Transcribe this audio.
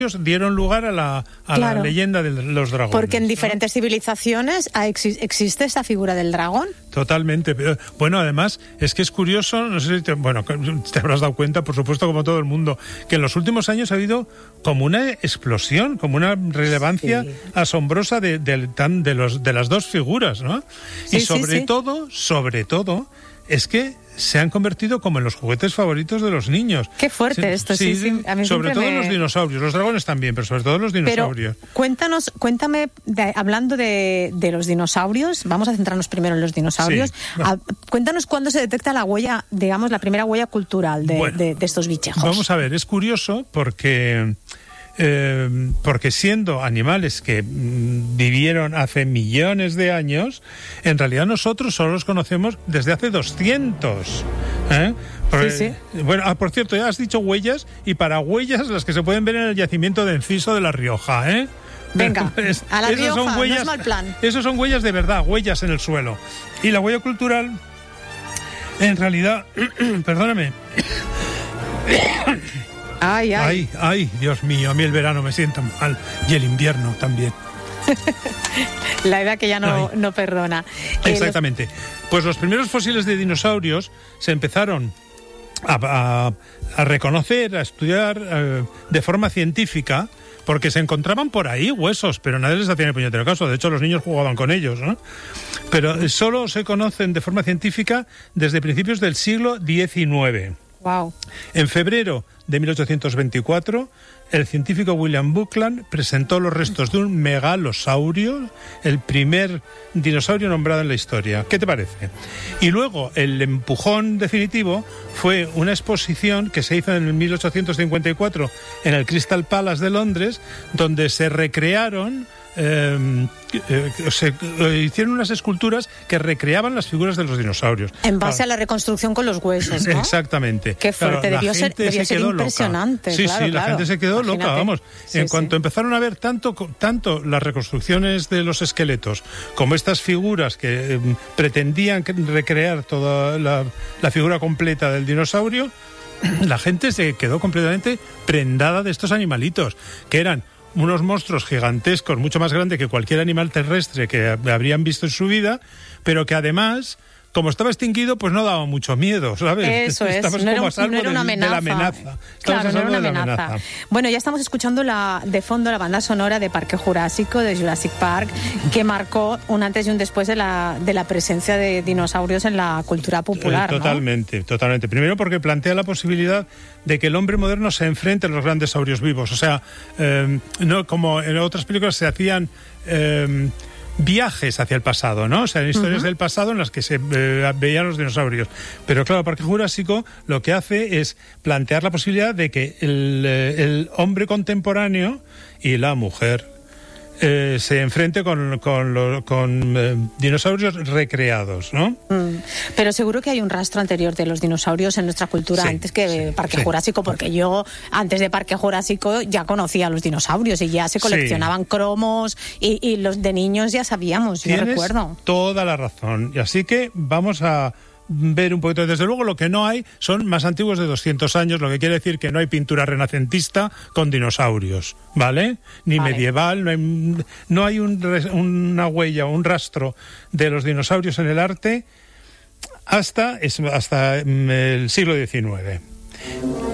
dieron lugar a la leyenda de los dragones. Porque en diferentes civilizaciones existe esa figura del dragón. Totalmente. Bueno, además, es que es curioso, no sé si te habrás dado cuenta, por supuesto, como todo el mundo, que en los últimos años ha habido como una explosión, como una relevancia asombrosa de las dos figuras, ¿no? Y sobre todo, es que se han convertido como en los juguetes favoritos de los niños. Qué fuerte esto, sí. A mí sobre todo los dinosaurios, los dragones también, pero sobre todo los dinosaurios. Pero cuéntame, hablando de los dinosaurios, vamos a centrarnos primero en los dinosaurios. Sí. Cuéntanos cuándo se detecta la huella, digamos, la primera huella cultural de estos bichejos. Vamos a ver, es curioso porque siendo animales que vivieron hace millones de años, en realidad nosotros solo los conocemos desde hace 200. Sí. Bueno, por cierto, ya has dicho huellas, y para huellas las que se pueden ver en el yacimiento de Enciso de La Rioja, Venga, a La Rioja, no es mal plan. Esos son huellas de verdad, huellas en el suelo. Y la huella cultural, en realidad, perdóname. Ay, Dios mío, a mí el verano me sienta mal, y el invierno también. La edad que ya no perdona. Exactamente. Pues los primeros fósiles de dinosaurios se empezaron a reconocer, a estudiar de forma científica, porque se encontraban por ahí huesos, pero nadie les hacía ni puñetero caso. De hecho, los niños jugaban con ellos, ¿no? Pero solo se conocen de forma científica desde principios del siglo XIX. Wow. En febrero de 1824, el científico William Buckland presentó los restos de un megalosaurio, el primer dinosaurio nombrado en la historia. ¿Qué te parece? Y luego, el empujón definitivo fue una exposición que se hizo en 1854 en el Crystal Palace de Londres, donde se recrearon... hicieron unas esculturas que recreaban las figuras de los dinosaurios. En base a la reconstrucción con los huesos, ¿no? Exactamente. Qué fuerte, debió ser impresionante. Sí, la gente se quedó loca, vamos. En cuanto empezaron a ver tanto las reconstrucciones de los esqueletos como estas figuras que pretendían recrear toda la figura completa del dinosaurio, la gente se quedó completamente prendada de estos animalitos, que eran unos monstruos gigantescos, mucho más grandes que cualquier animal terrestre que habrían visto en su vida, pero que además, como estaba extinguido, pues no daba mucho miedo, ¿sabes? Eso es, no era una amenaza. Claro, no era una amenaza. Bueno, ya estamos escuchando de fondo la banda sonora de Parque Jurásico, de Jurassic Park, que marcó un antes y un después de la presencia de dinosaurios en la cultura popular, Totalmente. Primero porque plantea la posibilidad de que el hombre moderno se enfrente a los grandes saurios vivos. O sea, no como en otras películas se hacían... viajes hacia el pasado, ¿no? O sea, historias del pasado en las que se veían los dinosaurios. Pero claro, Parque Jurásico lo que hace es plantear la posibilidad de que el hombre contemporáneo y la mujer se enfrente con dinosaurios recreados, ¿no? Pero seguro que hay un rastro anterior de los dinosaurios en nuestra cultura antes que Parque Jurásico, porque yo antes de Parque Jurásico ya conocía a los dinosaurios y ya se coleccionaban cromos y los de niños ya sabíamos, yo recuerdo. Toda la razón. Y así que vamos a ver un poquito. Desde luego lo que no hay son más antiguos de 200 años, lo que quiere decir que no hay pintura renacentista con dinosaurios, ¿vale? Ni medieval, no hay una huella, un rastro de los dinosaurios en el arte hasta el siglo XIX.